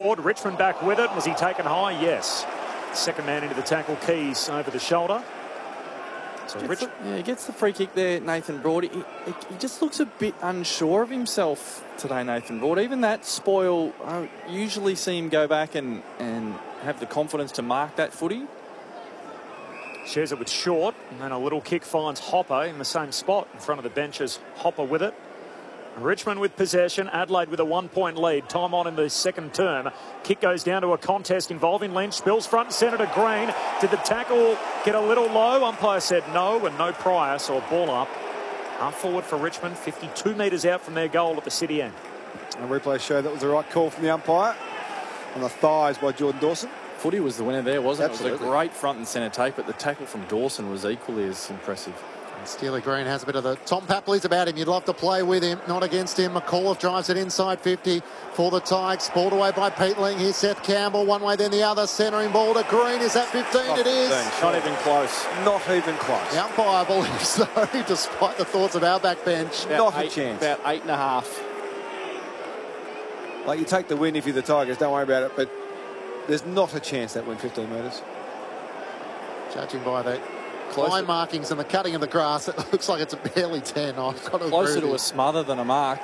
forward. Richmond back with it. Was he taken high? Yes. Second man into the tackle, Keys over the shoulder. So he gets the free kick there, Nathan Broad. He just looks a bit unsure of himself today, Nathan Broad. Even that spoil, I usually see him go back and have the confidence to mark that footy. Shares it with Short, and then a little kick finds Hopper in the same spot in front of the benches. Hopper with it. Richmond with possession. Adelaide with a 1-point lead. Time on in the second term. Kick goes down to a contest involving Lynch. Spills front and centre to Green. Did the tackle get a little low? Umpire said no, and no prior, so a ball up. Half forward for Richmond, 52 metres out from their goal at the city end. And replay showed that was the right call from the umpire. On the thighs by Jordan Dawson. Footy was the winner there, wasn't it? Absolutely. It was a great front and centre take, but the tackle from Dawson was equally as impressive. Steely Green has a bit of the Tom Papley's about him. You'd love to play with him, not against him. McAuliffe drives it inside 50 for the Tigers. Balled away by Peatling. Here's Seth Campbell, one way then the other. Centering ball to Green. Is that 15? It is. Not even close. Not even close. The umpire believes so, despite the thoughts of our backbench. Not a chance. About 8.5. Like, you take the win if you're the Tigers, don't worry about it, but there's not a chance that win 15 metres. Judging by the line markings and the cutting of the grass, it looks like it's barely 10. I've got to Closer to a smother than a mark.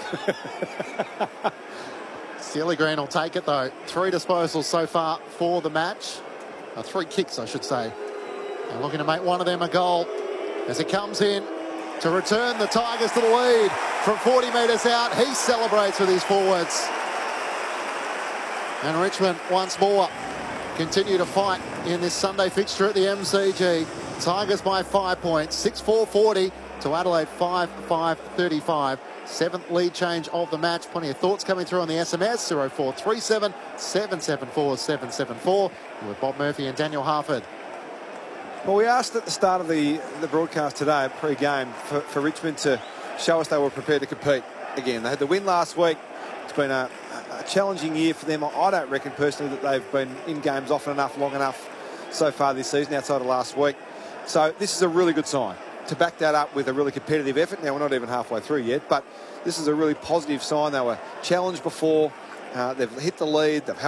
Steely Green will take it though. 3 disposals so far for the match. 3 kicks, I should say. And looking to make one of them a goal as it comes in to return the Tigers to the lead from 40 metres out. He celebrates with his forwards. And Richmond once more continue to fight in this Sunday fixture at the MCG. Tigers by 5 points, 6-4-40 to Adelaide 5-5-35. 7th lead change of the match. Plenty of thoughts coming through on the SMS 0437 774 774 with Bob Murphy and Daniel Harford. Well, we asked at the start of the broadcast today, pre-game, for Richmond to show us they were prepared to compete again. They had the win last week. It's been a challenging year for them. I don't reckon personally that they've been in games often enough, long enough so far this season outside of last week. So this is a really good sign to back that up with a really competitive effort. Now, we're not even halfway through yet, but this is a really positive sign. They were challenged before. They've hit the lead. They've